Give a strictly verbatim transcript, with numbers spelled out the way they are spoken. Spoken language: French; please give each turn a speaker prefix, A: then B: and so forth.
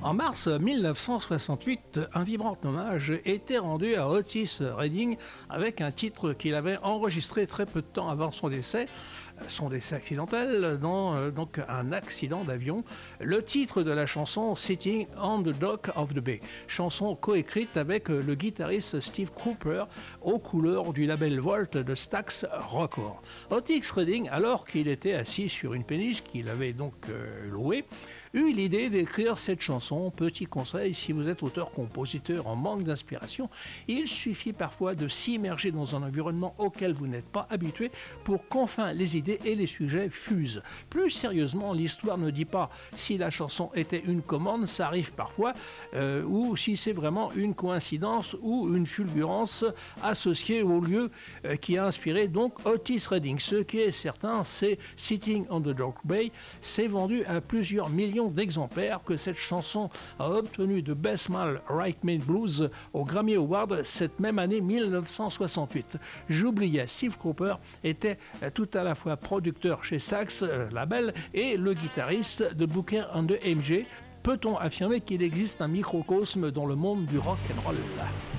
A: En mars mille neuf cent soixante-huit, un vibrant hommage était rendu à Otis Redding avec un titre qu'il avait enregistré très peu de temps avant son décès. Son décès accidentel dans euh, donc un accident d'avion. Le titre de la chanson Sitting on the Dock of the Bay, chanson coécrite avec le guitariste Steve Cropper aux couleurs du label Volt de Stax Records. Otis Redding, alors qu'il était assis sur une péniche qu'il avait donc euh, louée, eut l'idée d'écrire cette chanson. Petit conseil, si vous êtes auteur-compositeur en manque d'inspiration, il suffit parfois de s'immerger dans un environnement auquel vous n'êtes pas habitué pour qu'enfin les idées et les sujets fusent. Plus sérieusement, l'histoire ne dit pas si la chanson était une commande, ça arrive parfois, euh, ou si c'est vraiment une coïncidence ou une fulgurance associée au lieu euh, qui a inspiré donc Otis Redding. Ce qui est certain, c'est Sitting on the Dock Bay s'est vendu à plusieurs millions d'exemplaires, que cette chanson a obtenu de Best Male Right Made Blues au Grammy Award cette même année mille neuf cent soixante-huit. J'oubliais, Steve Cropper était tout à la fois producteur chez Stax euh, label et le guitariste de Booker and the M G. Peut-on affirmer qu'il existe un microcosme dans le monde du rock and roll?